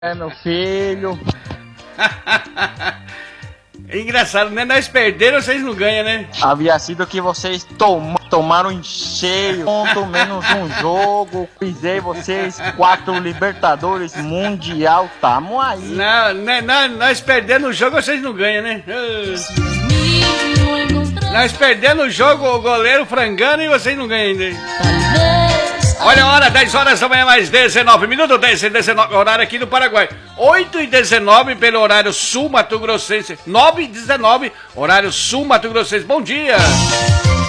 É, meu filho. Engraçado, né? Nós perderam, vocês não ganham, né? Havia sido que vocês tomaram em cheio, ponto menos um jogo. Fizei vocês 4 Libertadores Mundial, tamo aí. Não, nós perdendo o jogo, vocês não ganham, né? Nós perdendo o jogo, o goleiro frangando e vocês não ganham ainda. Olha a hora, 10 horas da manhã, mais 19 minutos, 10 e 19, horário aqui no Paraguai. 8h19 pelo horário sul Mato Grossense. 9h19, horário sul Mato Grossense. Bom dia!